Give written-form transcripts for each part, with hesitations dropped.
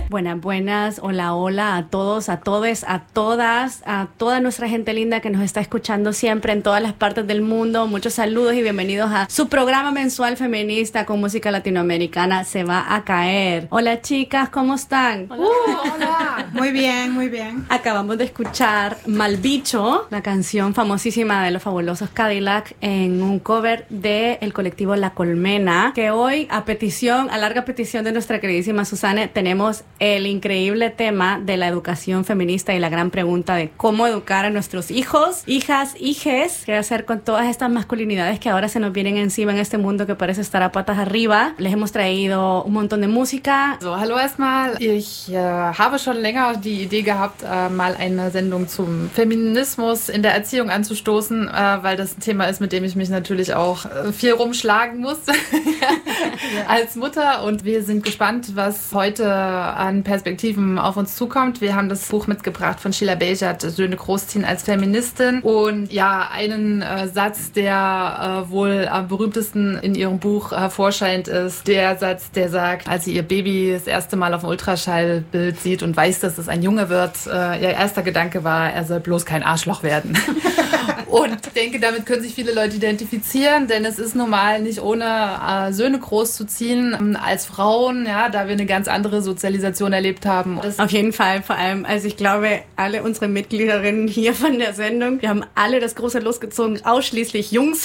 Buenas, buenas, hola, hola a todos, a todes, a todas, a toda nuestra gente linda que nos está escuchando siempre en todas las partes del mundo. Muchos saludos y bienvenidos a su programa mensual feminista con música latinoamericana Se Va a Caer. Hola chicas, ¿cómo están? Hola. Hola. Muy bien, muy bien. Acabamos de escuchar Malbicho, la canción famosísima de los fabulosos Cadillac, en un cover del colectivo La Colmena, que hoy a larga petición de nuestra queridísima Susana, tenemos el increíble tema de la educación feminista y la gran pregunta de cómo educar a nuestros hijos, hijas, hijes, qué hacer con todas estas masculinidades que ahora se nos vienen encima en este mundo que parece estar a patas arriba. Les hemos traído un montón de música. So, hallo erstmal. Ich habe schon länger die Idee gehabt, mal eine Sendung zum Feminismus in der Erziehung anzustoßen, weil das ein Thema ist, mit dem ich mich natürlich auch viel rumschlagen muss als Mutter. Und wir sind gespannt, was heute an Perspektiven auf uns zukommt. Wir haben das Buch mitgebracht von Sheila Bejat, Söhne großziehen als Feministin. Und ja, einen Satz, der wohl am berühmtesten in ihrem Buch hervorscheint, ist der Satz, der sagt, als sie ihr Baby das erste Mal auf dem Ultraschallbild sieht und weiß, dass es ein Junge wird, ihr erster Gedanke war, er soll bloß kein Arschloch werden. Und ich denke, damit können sich viele Leute identifizieren, denn es ist normal, nicht ohne Söhne großzuziehen als Frauen, ja, da wir eine ganz andere Sozialisation erlebt haben. Auf jeden Fall, vor allem, also ich glaube, alle unsere Mitgliederinnen hier von der Sendung, wir haben alle das große Los gezogen, ausschließlich Jungs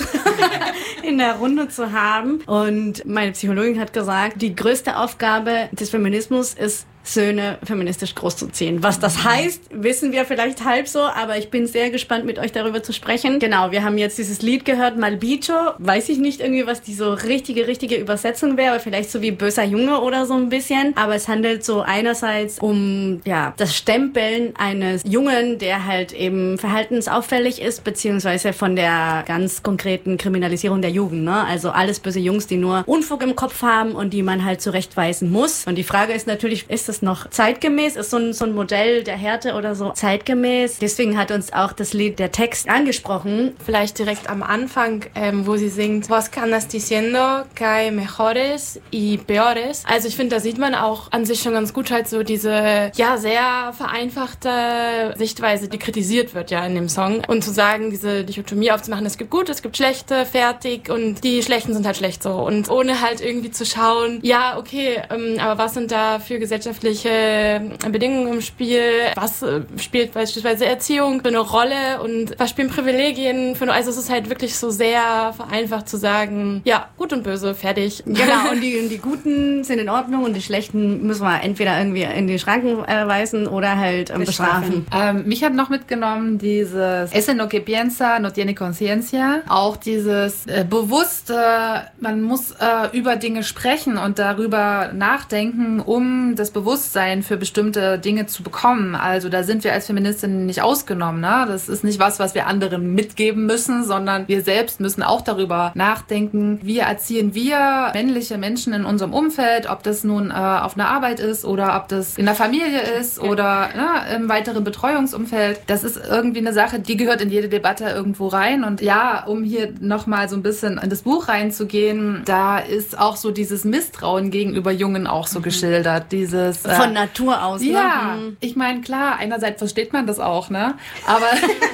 in der Runde zu haben. Und meine Psychologin hat gesagt, die größte Aufgabe des Feminismus ist, Söhne feministisch großzuziehen. Was das heißt, wissen wir vielleicht halb so, aber ich bin sehr gespannt, mit euch darüber zu sprechen. Genau, wir haben jetzt dieses Lied gehört, Malbicho. Weiß ich nicht irgendwie, was die so richtige Übersetzung wäre, vielleicht so wie böser Junge oder so ein bisschen. Aber es handelt so einerseits um, ja, das Stempeln eines Jungen, der halt eben verhaltensauffällig ist, beziehungsweise von der ganz konkreten Kriminalisierung der Jugend, ne? Also alles böse Jungs, die nur Unfug im Kopf haben und die man halt zurechtweisen muss. Und die Frage ist natürlich, ist das noch zeitgemäß? Ist so ein Modell der Härte oder so zeitgemäß? Deswegen hat uns auch das Lied, der Text angesprochen. Vielleicht direkt am Anfang, wo sie singt, Vos que andas diciendo que hay mejores y peores. Also ich finde, da sieht man auch an sich schon ganz gut halt so diese, ja, sehr vereinfachte Sichtweise, die kritisiert wird ja in dem Song. Und zu sagen, diese Dichotomie aufzumachen, es gibt gute, es gibt schlechte, fertig und die Schlechten sind halt schlecht so. Und ohne halt irgendwie zu schauen, ja, okay, aber was sind da für gesellschaftliche Bedingungen im Spiel, was spielt beispielsweise Erziehung für eine Rolle und was spielen Privilegien für eine, also es ist halt wirklich so sehr vereinfacht zu sagen, ja, gut und böse, fertig. Genau, und die Guten sind in Ordnung und die Schlechten müssen wir entweder irgendwie in die Schranken weisen oder halt bestrafen. Mich hat noch mitgenommen dieses Ese no que piensa, no tiene conciencia, auch dieses bewusste, man muss über Dinge sprechen und darüber nachdenken, um das Bewusstsein für bestimmte Dinge zu bekommen. Also da sind wir als Feministinnen nicht ausgenommen. Ne? Das ist nicht was wir anderen mitgeben müssen, sondern wir selbst müssen auch darüber nachdenken, wie erziehen wir männliche Menschen in unserem Umfeld, ob das nun auf einer Arbeit ist oder ob das in der Familie ist oder im weiteren Betreuungsumfeld. Das ist irgendwie eine Sache, die gehört in jede Debatte irgendwo rein. Und ja, um hier nochmal so ein bisschen in das Buch reinzugehen, da ist auch so dieses Misstrauen gegenüber Jungen auch so geschildert. Dieses von Natur aus, ne? Ja, ich meine, klar, einerseits versteht man das auch, ne? Aber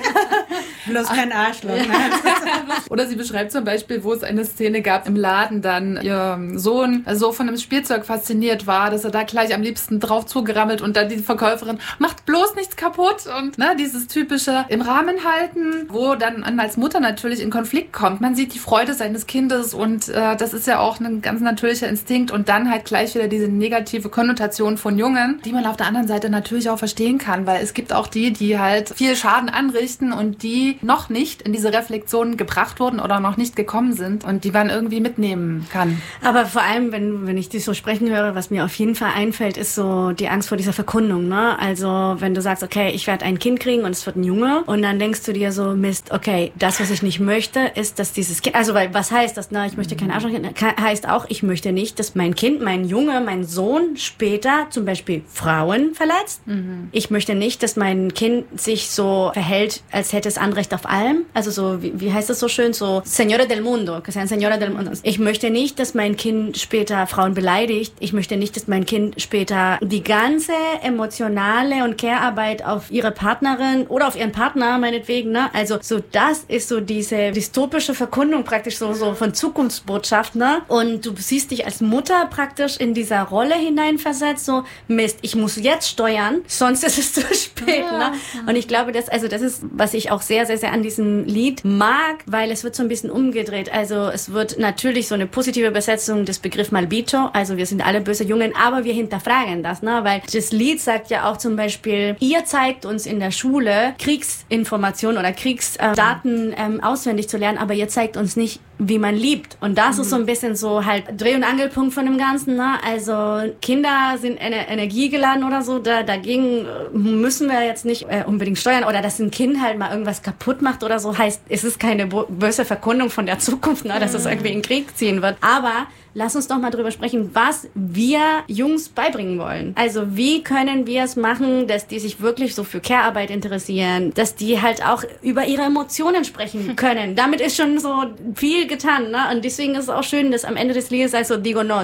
bloß kein Arschloch, ne? Oder sie beschreibt zum Beispiel, wo es eine Szene gab im Laden, dann ihr Sohn so von einem Spielzeug fasziniert war, dass er da gleich am liebsten drauf zugerammelt und dann die Verkäuferin macht bloß nichts kaputt und ne, dieses typische im Rahmen halten, wo dann als Mutter natürlich in Konflikt kommt. Man sieht die Freude seines Kindes und das ist ja auch ein ganz natürlicher Instinkt und dann halt gleich wieder diese negative Konnotation von Jungen, die man auf der anderen Seite natürlich auch verstehen kann, weil es gibt auch die halt viel Schaden anrichten und die noch nicht in diese Reflexion gebracht wurden oder noch nicht gekommen sind und die man irgendwie mitnehmen kann. Aber vor allem, wenn ich dich so sprechen höre, was mir auf jeden Fall einfällt, ist so die Angst vor dieser Verkundung, ne? Also wenn du sagst, okay, ich werde ein Kind kriegen und es wird ein Junge und dann denkst du dir so, Mist, okay, das, was ich nicht möchte, ist, dass dieses Kind, also weil, was heißt das, ne? Ich möchte kein Arschloch, heißt auch, ich möchte nicht, dass mein Kind, mein Junge, mein Sohn später A, zum Beispiel Frauen verletzt. Ich möchte nicht, dass mein Kind sich so verhält, als hätte es Anrecht auf allem. Also so, wie heißt das so schön? So, Señora del Mundo, que sean Señora del Mundo. Ich möchte nicht, dass mein Kind später Frauen beleidigt. Ich möchte nicht, dass mein Kind später die ganze emotionale und Care-Arbeit auf ihre Partnerin oder auf ihren Partner, meinetwegen, ne? Also so, das ist so diese dystopische Verkundung praktisch so von Zukunftsbotschaft, ne? Und du siehst dich als Mutter praktisch in dieser Rolle hineinversetzt, so, Mist, ich muss jetzt steuern, sonst ist es zu spät, ne? Und ich glaube, das ist, was ich auch sehr, sehr, sehr an diesem Lied mag, weil es wird so ein bisschen umgedreht. Also es wird natürlich so eine positive Übersetzung des Begriffs Malbicho, also wir sind alle böse Jungen, aber wir hinterfragen das, ne? Weil das Lied sagt ja auch zum Beispiel, ihr zeigt uns in der Schule Kriegsinformationen oder Kriegsdaten auswendig zu lernen, aber ihr zeigt uns nicht, wie man liebt. Und das ist so ein bisschen so halt Dreh- und Angelpunkt von dem Ganzen, ne? Also Kinder sind energiegeladen oder so, dagegen müssen wir jetzt nicht unbedingt steuern, oder dass ein Kind halt mal irgendwas kaputt macht oder so, heißt, es ist keine böse Verkundung von der Zukunft, ne? Dass es irgendwie in den Krieg ziehen wird. Aber lass uns doch mal drüber sprechen, was wir Jungs beibringen wollen. Also wie können wir es machen, dass die sich wirklich so für Care-Arbeit interessieren, dass die halt auch über ihre Emotionen sprechen können. Damit ist schon so viel getan, ne? Und deswegen ist es auch schön, dass am Ende des Liedes heißt so, digo no,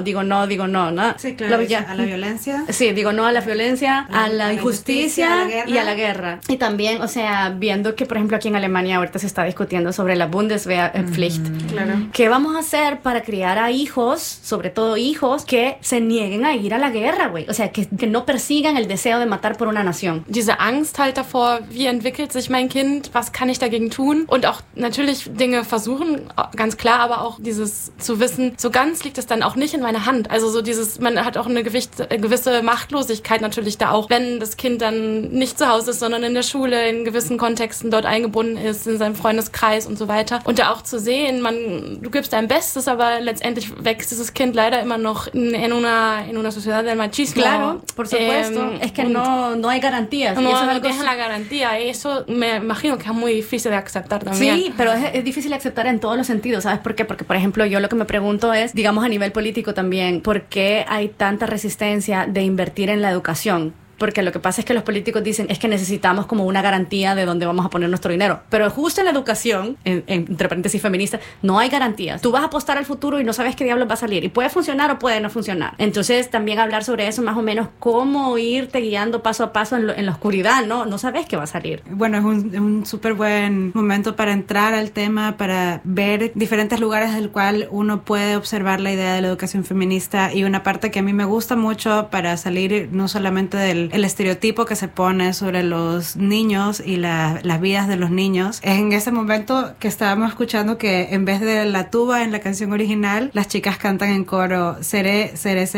ne? Sí, claro, Ich, ja. a la violencia. Sí, digo no a la violencia, a la injusticia a la guerra. y a la guerra. Y también, o sea, viendo que, por ejemplo, aquí en Alemania ahorita se está discutiendo sobre la Bundeswehrpflicht. Claro. ¿Qué vamos a hacer para criar a hijos, sobre todo hijos, que se nieguen a ir a la guerra, güey? O sea, que no persigan el deseo de matar por una nación. Diese Angst halt davor, wie entwickelt sich mein Kind, was kann ich dagegen tun? Und auch natürlich Dinge versuchen, ganz klar, aber auch dieses zu wissen, so ganz liegt es dann auch nicht in meiner Hand. Also so dieses, man hat auch eine gewisse Machtlosigkeit natürlich da auch, wenn das Kind dann nicht zu Hause ist, sondern in der Schule, in gewissen Kontexten dort eingebunden ist, in seinem Freundeskreis und so weiter. Und da auch zu sehen, du gibst dein Bestes, aber letztendlich wächst dieses Kind leider immer noch en una sociedad del machismo. Claro, por supuesto. Es que no hay garantías. No, Y eso es no algo dejan la garantía. Y eso me imagino que es muy difícil de aceptar también. Sí, pero es difícil aceptar en todos los sentidos, ¿sabes por qué? Porque, por ejemplo, yo lo que me pregunto es, digamos a nivel político también, ¿por qué hay tanta resistencia de invertir en la educación? Porque lo que pasa es que los políticos dicen es que necesitamos como una garantía de dónde vamos a poner nuestro dinero. Pero justo en la educación, entre paréntesis feminista, no hay garantías. Tú vas a apostar al futuro y no sabes qué diablos va a salir. Y puede funcionar o puede no funcionar. Entonces también hablar sobre eso, más o menos cómo irte guiando paso a paso en la oscuridad, ¿no? No sabes qué va a salir. Bueno, es un súper buen momento para entrar al tema, para ver diferentes lugares del cual uno puede observar la idea de la educación feminista, y una parte que a mí me gusta mucho para salir no solamente del el estereotipo que se pone sobre los niños y las vidas de los niños. Es en ese momento que estábamos escuchando que en vez de la tuba en la canción original, las chicas cantan en coro seré,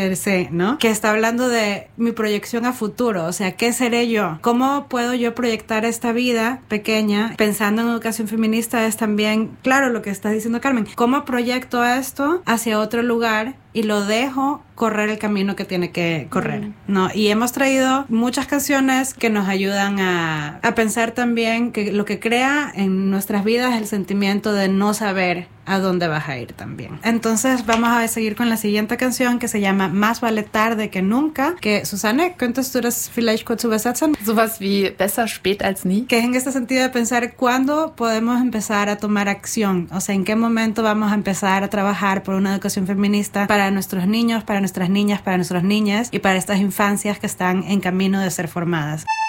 ¿no? Que está hablando de mi proyección a futuro, o sea, ¿qué seré yo? ¿Cómo puedo yo proyectar esta vida pequeña? Pensando en educación feminista es también, claro, lo que está diciendo Carmen, ¿cómo proyecto esto hacia otro lugar y lo dejo correr el camino que tiene que correr, ¿no? Y hemos traído muchas canciones que nos ayudan a pensar también que lo que crea en nuestras vidas es el sentimiento de no saber a dónde vas a ir también. Entonces vamos a seguir con la siguiente canción que se llama Más vale tarde que nunca, que Susanne, ¿könntest du das vielleicht kurz übersetzen? Sowas wie besser spät als nie. Que es en este sentido de pensar cuándo podemos empezar a tomar acción, o sea, en qué momento vamos a empezar a trabajar por una educación feminista para nuestros niños, para nuestras niñas, para nuestras niñas y para estas infancias que están en camino de ser formadas.